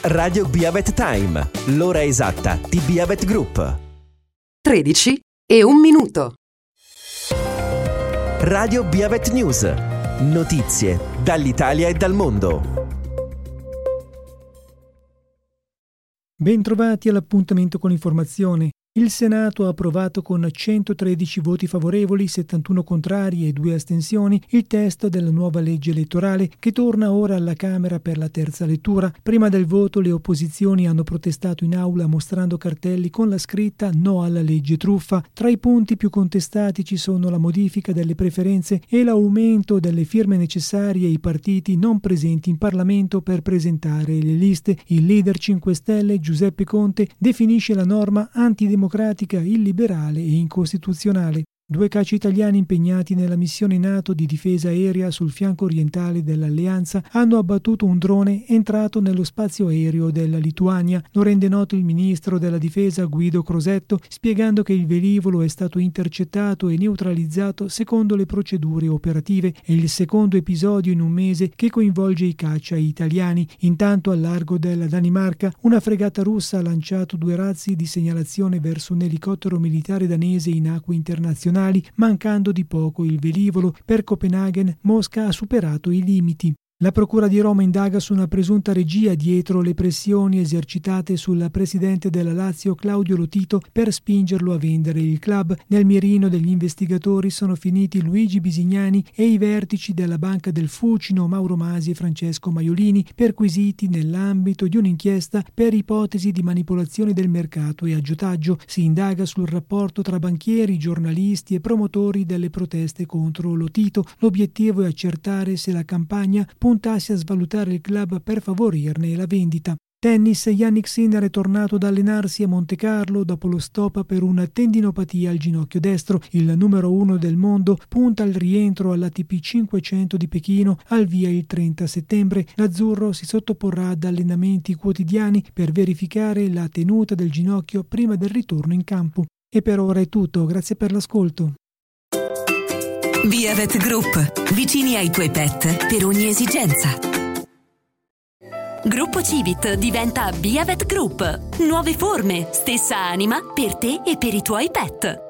Radio Biavet Time, l'ora esatta di Biavet Group. 13 e 1 minuto. Radio Biavet News. Notizie dall'Italia e dal mondo. Bentrovati all'appuntamento con l'informazione. Il Senato ha approvato con 113 voti favorevoli, 71 contrari e 2 astensioni il testo della nuova legge elettorale che torna ora alla Camera per la terza lettura. Prima del voto le opposizioni hanno protestato in aula mostrando cartelli con la scritta "No alla legge truffa". Tra i punti più contestati ci sono la modifica delle preferenze e l'aumento delle firme necessarie ai partiti non presenti in Parlamento per presentare le liste. Il leader 5 Stelle Giuseppe Conte definisce la norma antidemocratica, illiberale e incostituzionale. 2 cacci italiani impegnati nella missione NATO di difesa aerea sul fianco orientale dell'Alleanza hanno abbattuto un drone entrato nello spazio aereo della Lituania. Lo rende noto il ministro della difesa Guido Crosetto, spiegando che il velivolo è stato intercettato e neutralizzato secondo le procedure operative. È il secondo episodio in un mese che coinvolge i caccia italiani. Intanto, al largo della Danimarca, una fregata russa ha lanciato 2 razzi di segnalazione verso un elicottero militare danese in acque internazionali, mancando di poco il velivolo. Per Copenaghen, Mosca ha superato i limiti. La Procura di Roma indaga su una presunta regia dietro le pressioni esercitate sul presidente della Lazio Claudio Lotito per spingerlo a vendere il club. Nel mirino degli investigatori sono finiti Luigi Bisignani e i vertici della Banca del Fucino Mauro Masi e Francesco Maiolini, perquisiti nell'ambito di un'inchiesta per ipotesi di manipolazione del mercato e aggiotaggio. Si indaga sul rapporto tra banchieri, giornalisti e promotori delle proteste contro Lotito. L'obiettivo è accertare se la campagna puntasse a svalutare il club per favorirne la vendita. Tennis, Jannik Sinner è tornato ad allenarsi a Monte Carlo dopo lo stop per una tendinopatia al ginocchio destro. Il numero 1 del mondo punta al rientro all'ATP 500 di Pechino al via il 30 settembre. L'azzurro si sottoporrà ad allenamenti quotidiani per verificare la tenuta del ginocchio prima del ritorno in campo. E per ora è tutto, grazie per l'ascolto. Biavet Group, vicini ai tuoi pet per ogni esigenza. Gruppo Civit diventa Biavet Group. Nuove forme, stessa anima per te e per i tuoi pet.